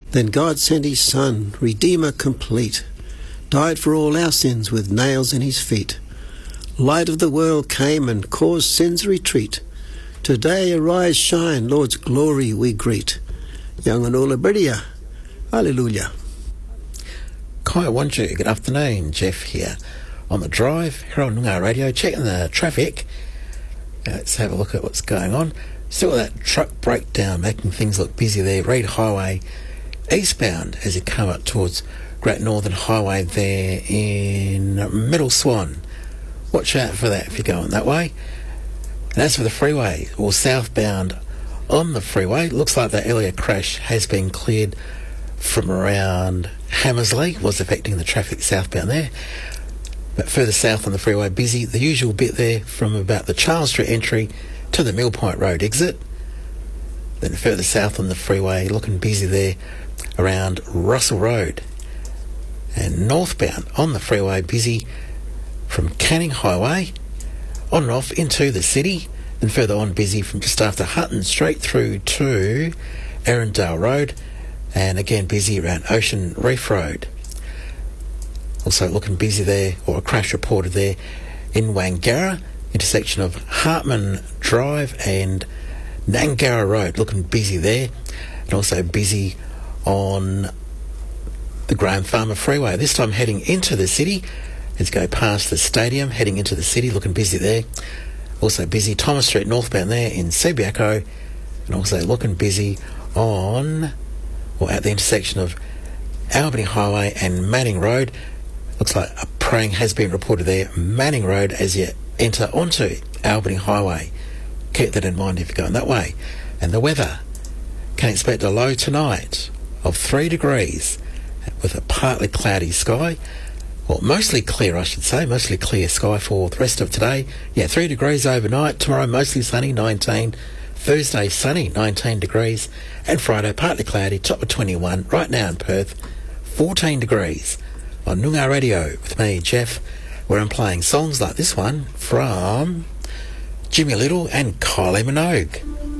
Then God sent his Son, Redeemer complete, died for all our sins with nails in his feet. Light of the world came and caused sin's retreat. Today arise, shine, Lord's glory we greet. Young and all Bridia. Hallelujah. Kai Wanju, good afternoon. Jeff here on the drive here on Noongar Radio, checking the traffic. Let's have a look at what's going on. Still that truck breakdown making things look busy there. Reid Highway eastbound as you come up towards Great Northern Highway there in Middle Swan. Watch out for that if you're going that way. And as for the freeway, or southbound on the freeway, looks like that earlier crash has been cleared from around Hammersley, was affecting the traffic southbound there. But further south on the freeway, busy, the usual bit there from about the Charles Street entry to the Mill Point Road exit. Then further south on the freeway, looking busy there around Russell Road. And northbound on the freeway, busy from Canning Highway on and off into the city, and further on busy from just after Hutton straight through to Erindale Road, and again busy around Ocean Reef Road. Also looking busy there, or a crash reported there in Wangara, intersection of Hartman Drive and Nangara Road, looking busy there, and also busy on the Graham Farmer Freeway, this time heading into the city. Let's go past the stadium, heading into the city, looking busy there. Also busy Thomas Street northbound there in Subiaco, and also looking busy on, or at the intersection of Albany Highway and Manning Road. Looks like a praying has been reported there, Manning Road, as you enter onto Albany Highway. Keep that in mind if you're going that way. And the weather, can expect a low tonight of 3 degrees with a partly cloudy sky. Well, mostly clear, I should say. Mostly clear sky for the rest of today. Yeah, 3 degrees overnight. Tomorrow, mostly sunny, 19. Thursday, sunny, 19 degrees. And Friday, partly cloudy, top of 21. Right now in Perth, 14 degrees. On Noongar Radio with me, Jeff, where I'm playing songs like this one from Jimmy Little and Kylie Minogue.